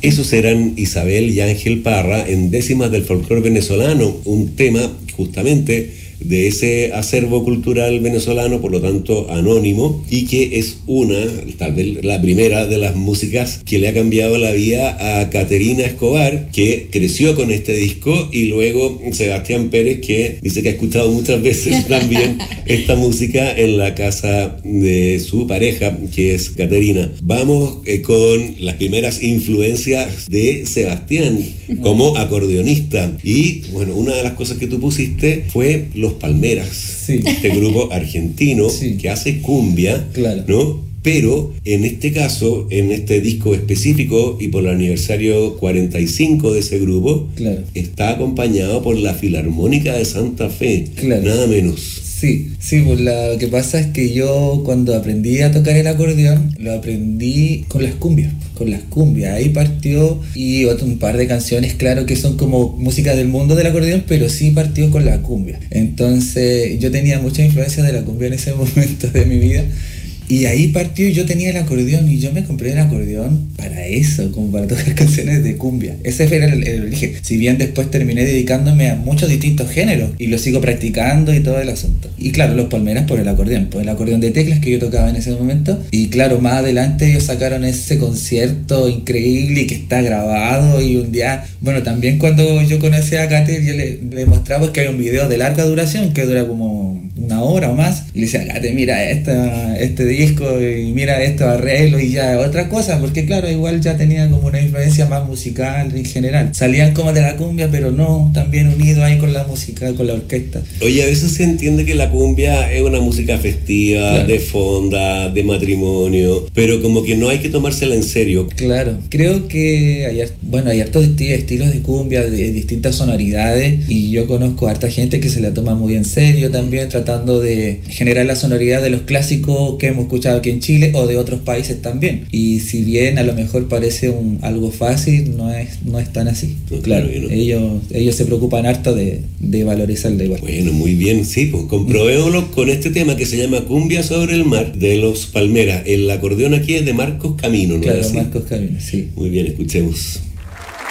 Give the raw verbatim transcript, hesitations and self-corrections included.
Esos eran Isabel y Ángel Parra en Décimas del Folclore Venezolano, un tema justamente de ese acervo cultural venezolano, por lo tanto anónimo, y que es una, tal vez la primera de las músicas que le ha cambiado la vida a Caterina Escobar, que creció con este disco, y luego Sebastián Pérez, que dice que ha escuchado muchas veces también esta música en la casa de su pareja, que es Caterina. Vamos eh, con las primeras influencias de Sebastián como acordeonista, y bueno, una de las cosas que tú pusiste fue Los Palmeras, sí. Este grupo argentino sí. que hace cumbia, claro. ¿no? Pero en este caso, en este disco específico y por el aniversario cuarenta y cinco de ese grupo, claro. está acompañado por la Filarmónica de Santa Fe, claro. nada menos. Sí, sí, pues lo que pasa es que yo cuando aprendí a tocar el acordeón, lo aprendí con las cumbias, con las cumbias, ahí partió, y otro, un par de canciones, claro, que son como música del mundo del acordeón, pero sí partió con la cumbia. Entonces yo tenía mucha influencia de la cumbia en ese momento de mi vida. Y ahí partió, yo tenía el acordeón y yo me compré el acordeón para eso, como para tocar canciones de cumbia. Ese era el, el origen. Si bien después terminé dedicándome a muchos distintos géneros y lo sigo practicando y todo el asunto. Y claro, Los Palmeras por el acordeón, por el acordeón de teclas que yo tocaba en ese momento. Y claro, más adelante ellos sacaron ese concierto increíble y que está grabado. Y un día, bueno, también cuando yo conocí a Kate, yo le, le mostraba que hay un video de larga duración que dura como una hora o más. Y le decía, Kate, mira esta, este disco y mira estos arreglos y ya otra cosa, porque claro, igual ya tenía como una influencia más musical en general. Salían como de la cumbia, pero no, también unido ahí con la música, con la orquesta. Oye, a veces se entiende que la cumbia es una música festiva, claro. de fonda, de matrimonio, pero como que no hay que tomársela en serio. Claro, creo que hay, bueno, hay hartos estilos de cumbia, de distintas sonoridades, y yo conozco a harta gente que se la toma muy en serio también, tratando de generar la sonoridad de los clásicos que hemos escuchado aquí en Chile o de otros países también. Y si bien a lo mejor parece un, algo fácil, no es, no es tan así. No, claro, claro no. ellos, ellos se preocupan harto de, de valorizarla igual. Bueno, muy bien, sí, pues comprobémoslo con este tema que se llama Cumbia sobre el mar, de Los Palmeras. El acordeón aquí es de Marcos Camino, ¿no? Claro, Marcos Camino, sí. Muy bien, escuchemos.